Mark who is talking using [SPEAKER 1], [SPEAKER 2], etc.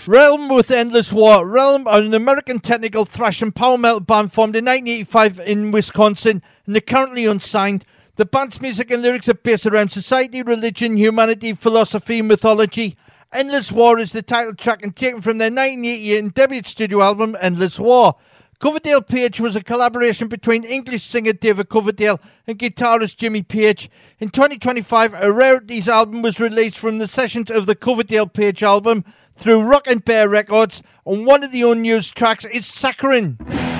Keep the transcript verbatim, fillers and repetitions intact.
[SPEAKER 1] Realm with Endless War. Realm are an American technical thrash and power metal band formed in nineteen eighty-five in Wisconsin, and they're currently unsigned. The band's music and lyrics are based around society, religion, humanity, philosophy, and mythology. Endless War is the title track and taken from their nineteen eighty-eight debut studio album, Endless War. Coverdale Page was a collaboration between English singer David Coverdale and guitarist Jimmy Page. In twenty twenty-five, a Rarities album was released from the sessions of the Coverdale Page album through Rock and Bear Records, and one of the unused tracks is Saccharine.